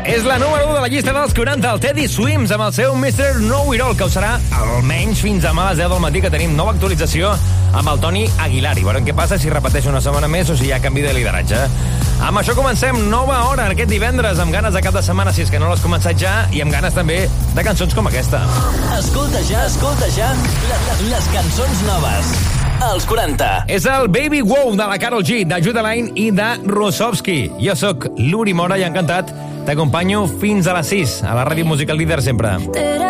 És la número 1 de la llista dels 40, el Teddy Swims, amb el seu Mr. Know-It-All, que ho serà almenys fins demà a les 10 del matí, que tenim nova actualització amb el Toni Aguilar. I veurem què passa si repeteix una setmana més o si hi ha canvi de lideratge. Amb això comencem nova hora aquest divendres, amb ganes de cap de setmana, si és que no l'has començat ja, i amb ganes també de cançons com aquesta. Escolta ja les cançons noves. Els 40. És el Baby Wow de la Karol G, de Jude Line i de Rosowski. Jo sóc l'Uri Mora i encantat. T'acompanyo fins a les 6 a la ràdio musical líder sempre.